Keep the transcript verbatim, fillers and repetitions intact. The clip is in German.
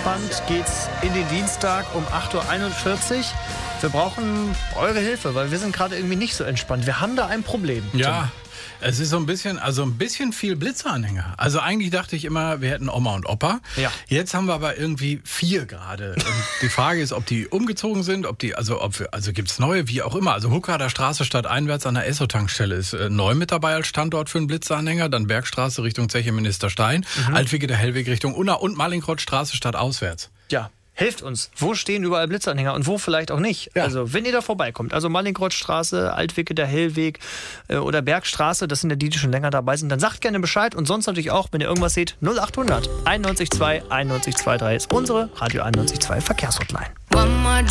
entspannt geht's in den Dienstag um acht Uhr einundvierzig. Wir brauchen eure Hilfe, weil wir sind gerade irgendwie nicht so entspannt. Wir haben da ein Problem. Ja. Es ist so ein bisschen, also ein bisschen viel Blitzeranhänger. Also eigentlich dachte ich immer, wir hätten Oma und Opa. Ja. Jetzt haben wir aber irgendwie vier gerade. Und die Frage ist, ob die umgezogen sind, ob die, also ob wir, also gibt's neue, wie auch immer. Also Huckader Straße stadteinwärts an der Esso-Tankstelle ist äh, neu mit dabei als Standort für einen Blitzeranhänger. Dann Bergstraße Richtung Zeche Ministerstein, mhm. Altwege der Hellweg Richtung Unna und Mallinckrodtstraße stadtauswärts. Ja. Helft uns. Wo stehen überall Blitzanhänger und wo vielleicht auch nicht? Ja. Also, wenn ihr da vorbeikommt, also Mallinckrodstraße, Altwege der Hellweg äh, oder Bergstraße, das sind ja die, die schon länger dabei sind, dann sagt gerne Bescheid und sonst natürlich auch, wenn ihr irgendwas seht, null acht hundert einundneunzig zwei einundneunzig zwei drei ist unsere Radio einundneunzig Komma zwei Verkehrshotline.